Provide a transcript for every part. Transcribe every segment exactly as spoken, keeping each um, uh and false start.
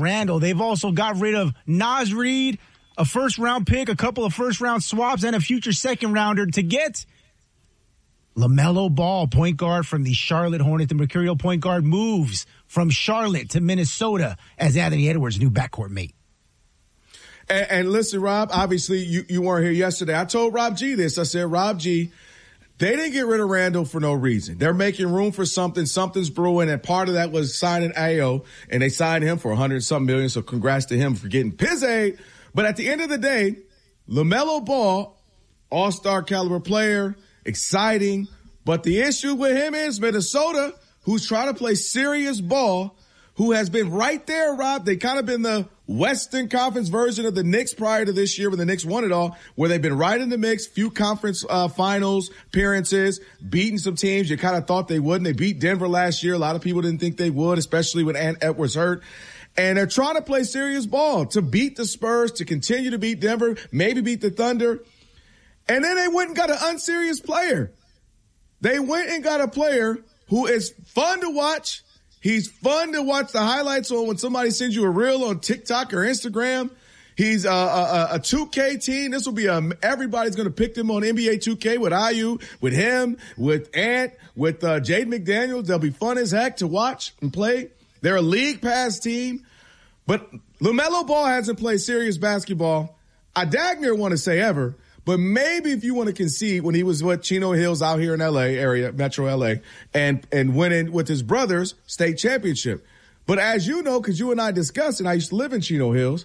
Randle. They've also got rid of Naz Reid, a first-round pick, a couple of first-round swaps, and a future second-rounder to get LaMelo Ball, point guard from the Charlotte Hornets. The Mercurial point guard moves from Charlotte to Minnesota as Anthony Edwards' new backcourt mate. And, and listen, Rob, obviously you, you weren't here yesterday. I told Rob G this. I said, Rob G, they didn't get rid of Randle for no reason. They're making room for something. Something's brewing, and part of that was signing A O, and they signed him for a hundred something million. So congrats to him for getting Pizzade. But at the end of the day, LaMelo Ball, all-star caliber player, exciting. But the issue with him is Minnesota, who's trying to play serious ball, who has been right there, Rob. They kind of been the Western Conference version of the Knicks prior to this year when the Knicks won it all, where they've been right in the mix, few conference uh, finals appearances, beating some teams you kind of thought they wouldn't. They beat Denver last year. A lot of people didn't think they would, especially when Ant Edwards hurt. And they're trying to play serious ball to beat the Spurs, to continue to beat Denver, maybe beat the Thunder. And then they went and got an unserious player. They went and got a player who is fun to watch. He's fun to watch the highlights on when somebody sends you a reel on TikTok or Instagram. He's a, a, a two K team. This will be a, everybody's going to pick them on N B A two K with I U, with him, with Ant, with uh, Jaden McDaniels. They'll be fun as heck to watch and play. They're a league pass team. But LaMelo Ball hasn't played serious basketball, I dang near want to say ever. But maybe if you want to concede, when he was with Chino Hills out here in L A area, Metro L A, and, and winning with his brothers state championship. But as you know, because you and I discussed, and I used to live in Chino Hills,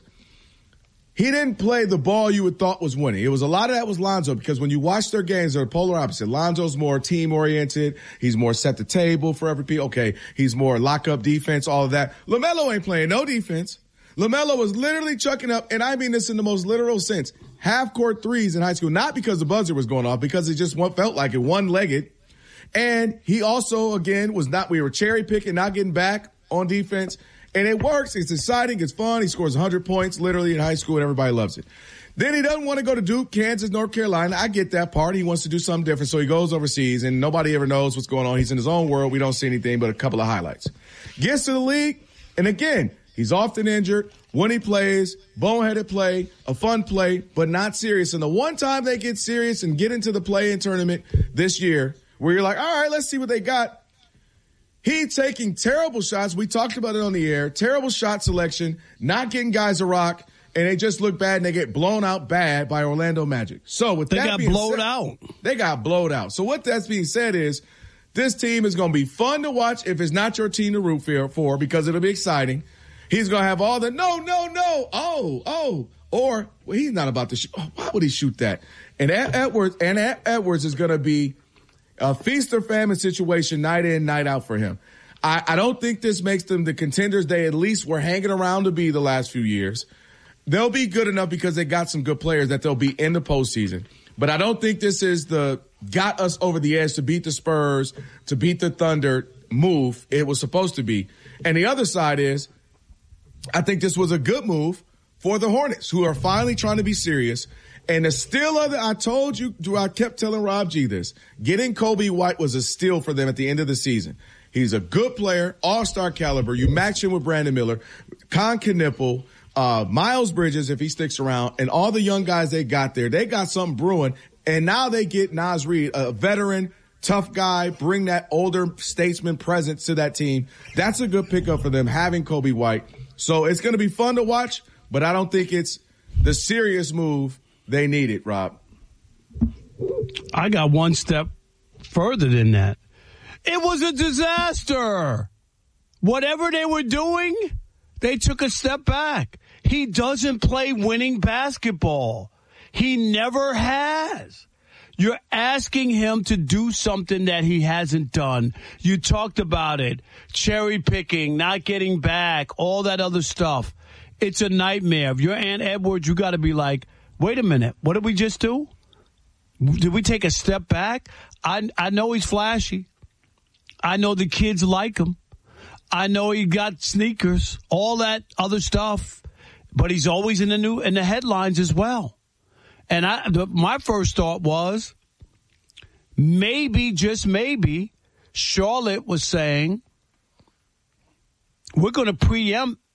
he didn't play the ball you would thought was winning. It was a lot of that was Lonzo, because when you watch their games, they're polar opposite. Lonzo's more team oriented. He's more set the table for every people. Okay, he's more lock up defense, all of that. LaMelo ain't playing no defense. LaMelo was literally chucking up, and I mean this in the most literal sense, half-court threes in high school, not because the buzzer was going off, because it just felt like it, one-legged. And he also, again, was not, we were cherry-picking, not getting back on defense. And it works. It's exciting. It's fun. He scores one hundred points literally in high school, and everybody loves it. Then he doesn't want to go to Duke, Kansas, North Carolina. I get that part. He wants to do something different, so he goes overseas, and nobody ever knows what's going on. He's in his own world. We don't see anything but a couple of highlights. Gets to the league, and again, he's often injured. When he plays, boneheaded play, a fun play, but not serious. And the one time they get serious and get into the play-in tournament this year, where you're like, all right, let's see what they got. He taking terrible shots. We talked about it on the air. Terrible shot selection, not getting guys a rock, and they just look bad and they get blown out bad by Orlando Magic. So with they that got being blowed said, out. They got blowed out. So what that's being said is, this team is going to be fun to watch if it's not your team to root for, because it'll be exciting. He's going to have all the no, no, no, oh, oh, or well, he's not about to shoot. Oh, why would he shoot that? And Edwards, and Edwards is going to be a feast or famine situation night in, night out for him. I, I don't think this makes them the contenders they at least were hanging around to be the last few years. They'll be good enough because they got some good players that they'll be in the postseason. But I don't think this is the got us over the edge to beat the Spurs, to beat the Thunder move it was supposed to be. And the other side is, I think this was a good move for the Hornets, who are finally trying to be serious. And the steal of it, I told you, I kept telling Rob G this, getting Kobe White was a steal for them at the end of the season. He's a good player, all-star caliber. You match him with Brandon Miller, Con Knipple, uh, Miles Bridges, if he sticks around, and all the young guys they got there. They got something brewing. And now they get Naz Reid, a veteran, tough guy, bring that older statesman presence to that team. That's a good pickup for them, having Kobe White. So it's going to be fun to watch, but I don't think it's the serious move they needed, Rob. I got one step further than that. It was a disaster. Whatever they were doing, they took a step back. He doesn't play winning basketball. He never has. You're asking him to do something that he hasn't done. You talked about it. Cherry picking, not getting back, all that other stuff. It's a nightmare. If you're Ant Edwards, you got to be like, wait a minute, what did we just do? Did we take a step back? I I know he's flashy. I know the kids like him. I know he got sneakers, all that other stuff. But he's always in the new in the headlines as well. And I, the, my first thought was, maybe, just maybe, Charlotte was saying, we're going to preempt